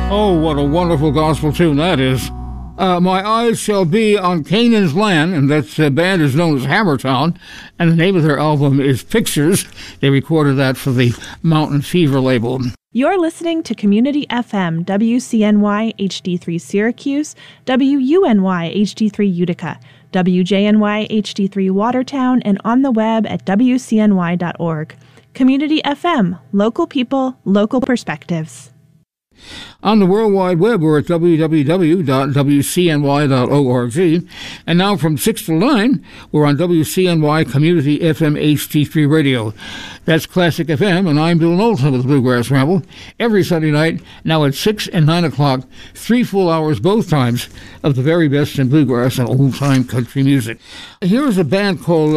Oh, what a wonderful gospel tune that is. My Eyes Shall Be on Canaan's Land, and that band is known as Hammertown, and the name of their album is Pictures. They recorded that for the Mountain Fever label. You're listening to Community FM, WCNY HD3 Syracuse, WUNY HD3 Utica, WJNY HD3 Watertown, and on the web at WCNY.org. Community FM, local people, local perspectives. On the World Wide Web, we're at www.wcny.org. And now from 6 to 9, we're on WCNY Community FM HD3 Radio. That's Classic FM, and I'm Bill Knowlton with Bluegrass Ramble. Every Sunday night, now at 6 and 9 o'clock, 3 full hours both times of the very best in bluegrass and old-time country music. Here's a band called